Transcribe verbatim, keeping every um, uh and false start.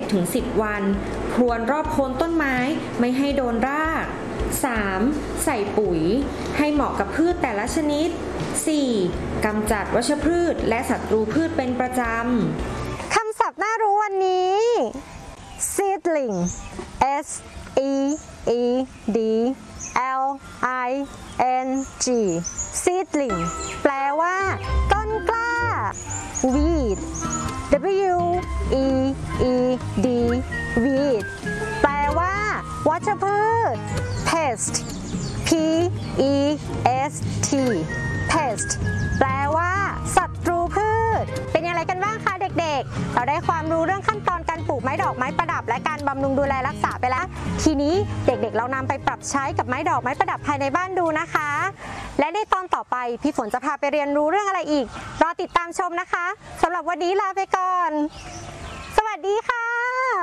ถึงสิบ วันพรวนรอบโคนต้นไม้ไม่ให้โดนราก สาม ใส่ปุ๋ยให้เหมาะกับพืชแต่ละชนิด สี่ กำจัดวัชพืชและศัตรูพืชเป็นประจำคำศัพท์น่ารู้วันนี้ seedling S E E D L I N G seedling แปลว่าต้นกล้า weed W E E D weed แปลว่าวัชพืช pest P E S T pest แปลว่าศัตรูพืชเป็นอย่างไรกันบ้างคะเด็กๆเราได้ความรู้เรื่องขั้นตอนการปลูกไม้ดอกไม้ประดับและการบำรุงดูแลรักษาไปแล้วทีนี้เด็กๆเรานำไปปรับใช้กับไม้ดอกไม้ประดับภายในบ้านดูนะคะและในตอนต่อไปพี่ฝนจะพาไปเรียนรู้เรื่องอะไรอีกรอติดตามชมนะคะสำหรับวันนี้ลาไปก่อนสวัสดีค่ะ